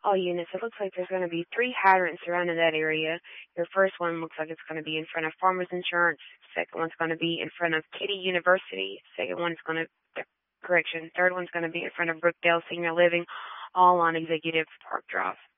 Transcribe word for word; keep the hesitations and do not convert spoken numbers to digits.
All units, it looks like there's going to be three hydrants surrounding that area. Your first one looks like it's going to be in front of Farmers Insurance. Second one's going to be in front of Kitty University. Second one's going to, correction, third one's going to be in front of Brookdale Senior Living, all on Executive Park Drive.